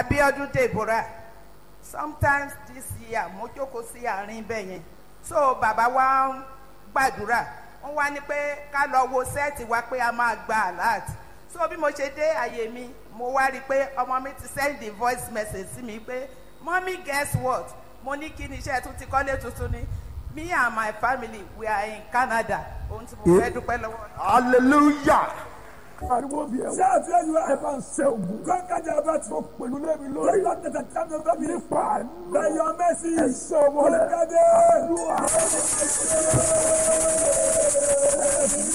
Abiodun Deborah. Sometimes this year, mo jókòó sí àárín bẹ́ẹ̀ yẹn. So bàbá wa ń gbàdúrà. Wọ́n wá ní pé ká lọ wo sẹ́ẹ̀tì wa pé a máa gba alert. So bí mo ṣe dé àyè mi, mo wá rí i pé ọmọ mi ti send the voice message sí mi pé mommy guess what? Mo ní kí ni iṣẹ́ tún ti kọ́lé tuntun ni. Me and my family, we are in Canada. Ohun tí mo fẹ́ dúpẹ́ lọ́wọ́. Hallelujah. Ariwo bi ẹ. Ṣé àfihàn yóò ẹ bá ń ṣe ògùn? Kọ́ńkájà bá ti fọ́ pẹ̀lú lẹ́mi lórí. Ṣé ìlànà tẹ̀tẹ̀ tí a ń bá mi? Nípa àná. Bẹ̀yọ̀ mẹ́sì. Ẹ ṣe ọmọ rẹ̀. Kọ́ńkájà.